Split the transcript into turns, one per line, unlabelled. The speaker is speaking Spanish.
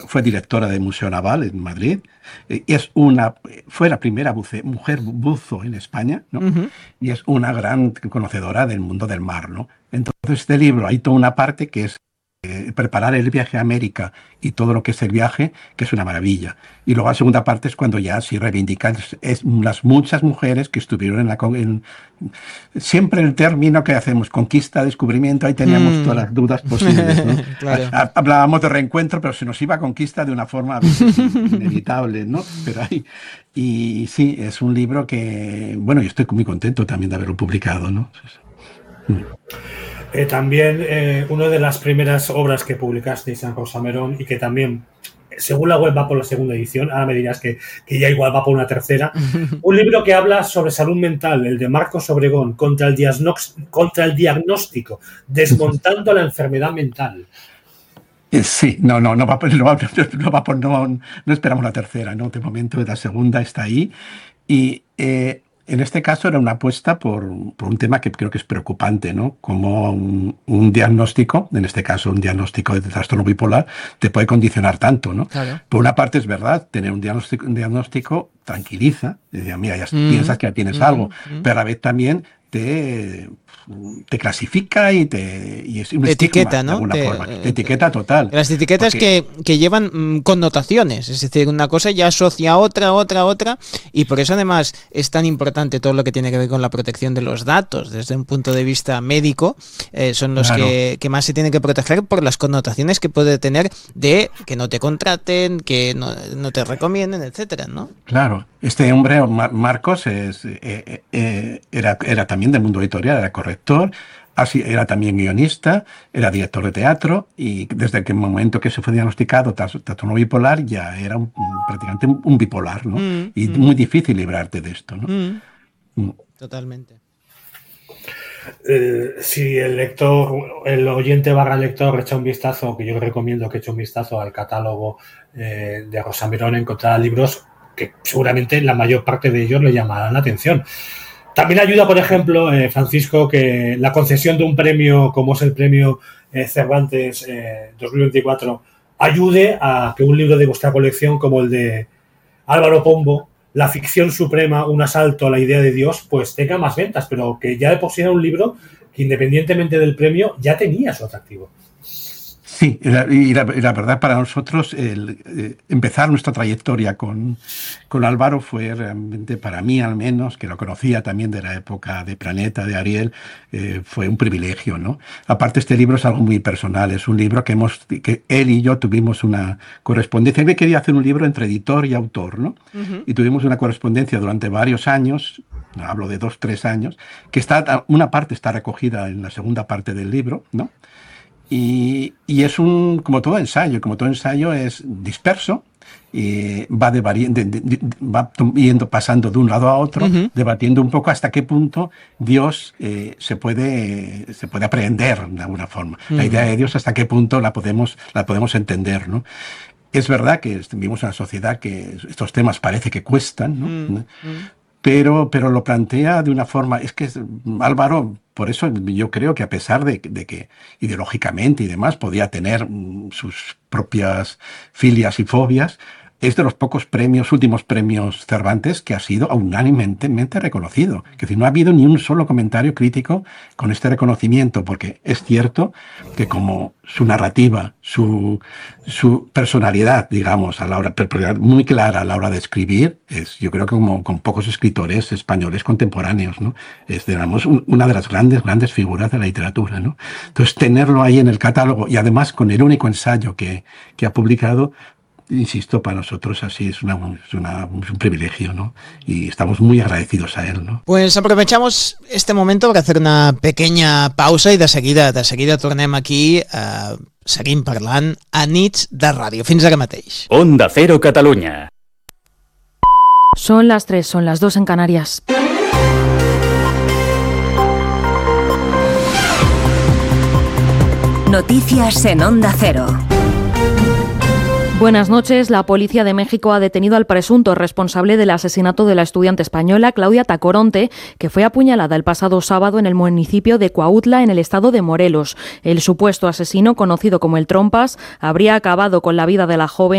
fue directora del Museo Naval en Madrid. Fue la primera mujer buzo en España, ¿no?
Ujú.
Y es una gran conocedora del mundo del mar, ¿no? Entonces, este libro, hay toda una parte que es preparar el viaje a América y todo lo que es el viaje, que es una maravilla. Y luego la segunda parte es cuando ya sí reivindican las muchas mujeres que estuvieron siempre el término que hacemos, conquista, descubrimiento, ahí teníamos todas las dudas posibles, ¿no?
Claro.
Hablábamos de reencuentro, pero se nos iba a conquista de una forma a veces inevitable, ¿no? Pero ahí, y sí, es un libro que, bueno, yo estoy muy contento también de haberlo publicado, ¿no?
También una de las primeras obras que publicasteis en Rosamerón y que también, según la web, va por la segunda edición, ahora me dirás que ya igual va por una tercera, un libro que habla sobre salud mental, el de Marcos Obregón, contra el diagnóstico, desmontando la enfermedad mental.
Sí, no esperamos la tercera, ¿no? De momento la segunda está ahí y en este caso era una apuesta por un tema que creo que es preocupante, ¿no? Como un diagnóstico, en este caso un diagnóstico de trastorno bipolar, te puede condicionar tanto, ¿no?
Claro.
Por una parte es verdad, tener un diagnóstico tranquiliza, mira, ya piensas que ya tienes algo, pero a la vez también te clasifica y es un
Te
estigma,
etiqueta, ¿no?
de alguna forma. Te etiqueta total.
Las etiquetas
Porque,
que llevan connotaciones, es decir, una cosa ya asocia a otra, y por eso además es tan importante todo lo que tiene que ver con la protección de los datos desde un punto de vista médico. Son los
claro.
que más se tienen que proteger por las connotaciones que puede tener de que no te contraten, que no te recomienden, etcétera, ¿no?
Claro, este hombre, Marcos, era también del mundo editorial, era corrector, era también guionista, era director de teatro y desde el momento que se fue diagnosticado trastorno bipolar ya era prácticamente un bipolar, ¿no? Y muy difícil librarte de esto, ¿no?
Totalmente.
Si el oyente / lector echa un vistazo, que yo recomiendo que eche un vistazo al catálogo de Rosamerón, encontrará libros que seguramente la mayor parte de ellos le llamarán la atención. También ayuda, por ejemplo, Francisco, que la concesión de un premio como es el premio Cervantes 2024 ayude a que un libro de vuestra colección como el de Álvaro Pombo, La ficción suprema, un asalto a la idea de Dios, pues tenga más ventas, pero que ya de por sí era un libro que independientemente del premio ya tenía su atractivo.
Sí, y la verdad para nosotros empezar nuestra trayectoria con Álvaro fue realmente, para mí al menos, que lo conocía también de la época de Planeta, de Ariel, fue un privilegio, ¿no? Aparte este libro es algo muy personal, es un libro que él y yo tuvimos una correspondencia. Él quería hacer un libro entre editor y autor, ¿no?
Uh-huh.
Y tuvimos una correspondencia durante varios años, hablo de 2-3 años, que una parte está recogida en la segunda parte del libro, ¿no? Y es como todo ensayo es disperso y va pasando de un lado a otro,
uh-huh,
debatiendo un poco hasta qué punto Dios se puede aprehender de alguna forma.
uh-huh.
La idea de Dios hasta qué punto la podemos entender, ¿no? Es verdad que vivimos en una sociedad que estos temas parece que cuestan, ¿no?
Uh-huh.
Pero lo plantea de una forma, es que Álvaro, por eso yo creo que a pesar de que ideológicamente y demás podía tener sus propias filias y fobias, es de los pocos últimos premios Cervantes que ha sido unánimemente reconocido. Es decir, no ha habido ni un solo comentario crítico con este reconocimiento, porque es cierto que como su narrativa, su personalidad, digamos, muy clara a la hora de escribir, yo creo que como con pocos escritores españoles contemporáneos, ¿no? Es, digamos, una de las grandes figuras de la literatura, ¿no? Entonces, tenerlo ahí en el catálogo y además con el único ensayo que ha publicado, insisto, para nosotros así es un privilegio, ¿no? Y estamos muy agradecidos a él, ¿no?
Pues aprovechamos este momento para hacer una pequeña pausa i de seguida tornem aquí seguim parlant a Nits de Ràdio. Fins ara mateix.
Onda Cero Catalunya.
Son las 3, son las 2 en Canarias.
Noticias en Onda Cero.
Buenas noches. La Policía de México ha detenido al presunto responsable del asesinato de la estudiante española Claudia Tacoronte, que fue apuñalada el pasado sábado en el municipio de Cuautla, en el estado de Morelos. El supuesto asesino, conocido como el Trompas, habría acabado con la vida de la joven